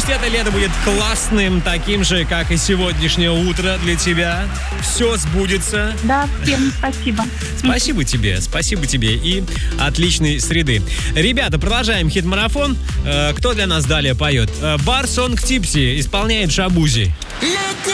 Пусть это лето будет классным, таким же, как и сегодняшнее утро для тебя. Все сбудется. Да, всем спасибо. Спасибо тебе и отличной среды. Ребята, продолжаем хит-марафон. Кто для нас далее поет? Бар Сонг Типси исполняет Шабузи.